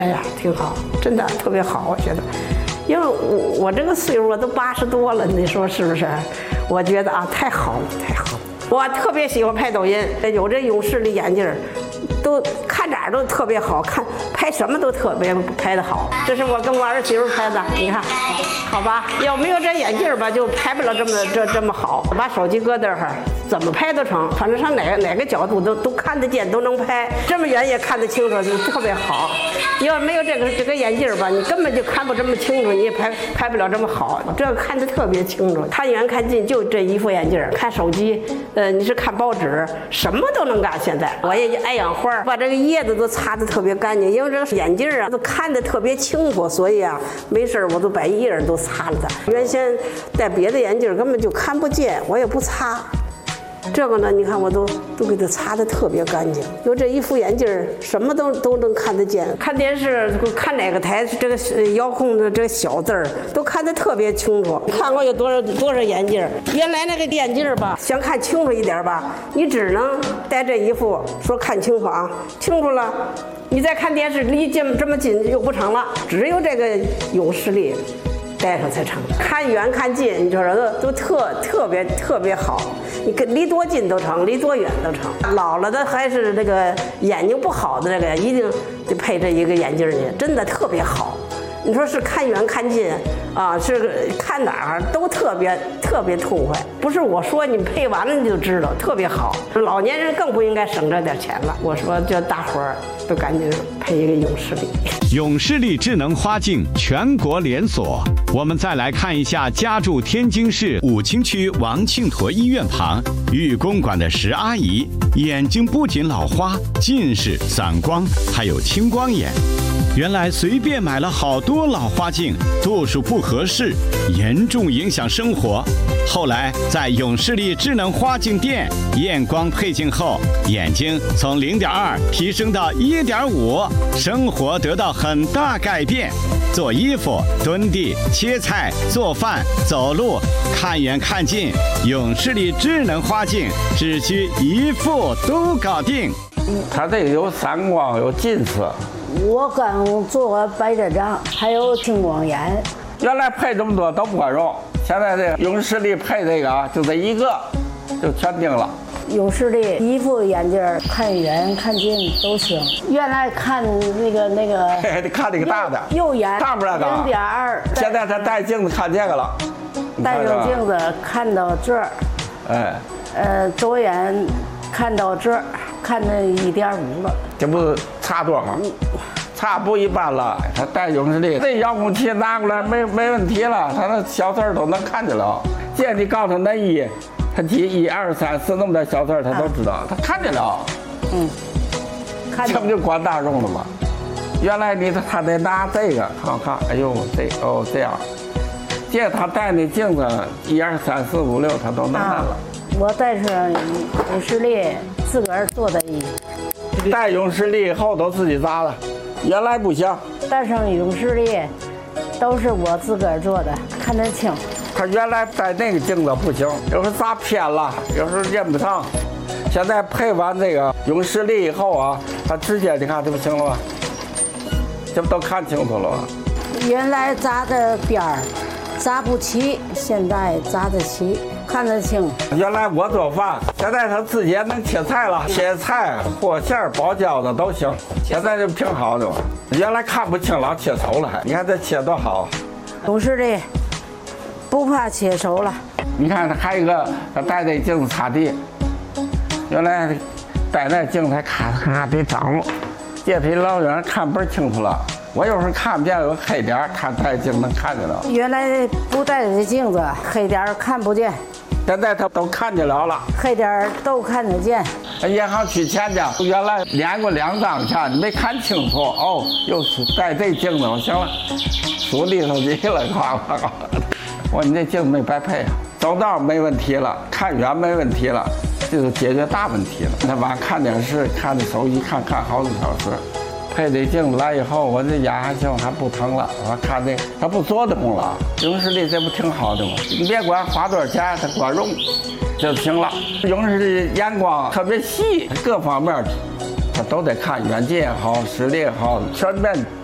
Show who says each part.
Speaker 1: 哎呀，挺好，真的特别好，我觉得，因为我这个岁数都80多了，你说是不是？我觉得啊，太好了，太好了。我特别喜欢拍抖音，有这永视力眼镜，都看哪儿都特别好看，拍什么都特别拍得好。这是我跟我儿媳妇拍的，你看，好吧？要没有这眼镜吧，就拍不了这么好。把手机搁这儿，怎么拍都成，反正上哪个角度都看得见，都能拍，这么远也看得清楚，就特别好。要没有这个眼镜吧，你根本就看不这么清楚，你也拍不了这么好。这个看得特别清楚，看远看近就这一副眼镜，看手机，你是看报纸，什么都能干。现在我也爱养花，把这个叶子都擦得特别干净，因为这个眼镜啊都看得特别清楚，所以啊没事我都把叶儿都擦了它。原先戴别的眼镜根本就看不见，我也不擦。这个呢，你看我都给它擦得特别干净。有这一副眼镜，什么都能看得见。看电视看哪个台，这个遥控的这个小字儿都看得特别清楚。看过有多少眼镜？原来那个眼镜吧，想看清楚一点吧，你只能戴这一副，说看清楚啊，清楚了。你再看电视，离这么近又不成了，只有这个永视力戴上才成。看远看近，你说都特别好。你离多近都成，离多远都成。老了的还是这个眼睛不好的这个，一定得配这一个眼镜呢，真的特别好。你说是看远看近啊，是看哪儿都特别痛快。不是我说，你配完了你就知道，特别好。老年人更不应该省这点钱了。我说叫大伙儿都赶紧配一个永视力。
Speaker 2: 永视力智能花镜全国连锁。我们再来看一下家住天津市武清区王庆坨医院旁玉公馆的石阿姨，眼睛不仅老花、近视、散光，还有青光眼。原来随便买了好多老花镜，度数不合适，严重影响生活。后来在永视力智能花镜店验光配镜后，眼睛从0.2提升到1.5，生活得到很大改变。做衣服、蹲地、切菜、做饭、走路，看远看近，永视力智能花镜只需一副都搞定。
Speaker 3: 它这个有散光，有近视。
Speaker 4: 我刚做过白内障，还有青光眼。
Speaker 3: 原来配这么多都不管用，现在这个永视力配这个啊，就这一个就全定了。
Speaker 4: 永视力一副眼镜，看远看近都行。原来看那个
Speaker 3: 得看那个大的，
Speaker 4: 右眼
Speaker 3: 看不了的
Speaker 4: 0.2。
Speaker 3: 现在他戴镜子看这个了，
Speaker 4: 戴上镜子看到这儿，左眼看到这儿，看到1.5了。
Speaker 3: 这不差多少？差不一般了。他戴永视力，这遥控器拿过来没问题了，他那小字儿都能看见了。见你告诉他那一。他记1、2、3、4那么点小字他都知道，他看见了。这不就管大众了吗？原来他得拿这个看，哎呦这样，这他戴那镜子1、2、3、4、5、6他都能看了。
Speaker 4: 我戴上永视力，自个儿做的衣服。
Speaker 3: 戴永视力以后都自己扎的，原来不行。
Speaker 4: 戴上永视力，都是我自个儿做的，看得清。
Speaker 3: 他原来戴那个镜子不行，有时候扎偏了，有时候认不上。现在配完这个永视力以后啊，他直接你看这不行了吧？这不都看清楚了吗？
Speaker 4: 原来扎的边儿扎不齐，现在扎得齐，看得清。
Speaker 3: 原来我做饭，现在他自己也能切菜了，切菜、和馅儿、包饺子都行。现在就挺好的，原来看不清老切丑了还。你看这切多好。
Speaker 4: 永视力不怕切手了。
Speaker 3: 你看他还有一个，他戴这镜子擦地，原来戴那镜子还咔得掌握，这比老远看倍清楚了。我有时候看不见有黑点，他戴镜能看见了。
Speaker 4: 原来不戴这镜子，黑点看不见。
Speaker 3: 现在他都看见了，
Speaker 4: 黑点都看得见。
Speaker 3: 银行取钱去，原来连过2张钱，你没看清楚哦，又是戴这镜子，行了，数里头去了，夸。我你这镜子没白配啊，走道没问题了，看远没问题了，这就解决大问题了。那晚看电视，看着手机看好几小时，配这镜子来以后，我这眼还行，还不疼了。我看这它不做动了，永视力这不挺好的吗？你别管花多少钱，它管用就行了。永视力眼光特别细，各方面它都得看，远近也好，视力也好，全面。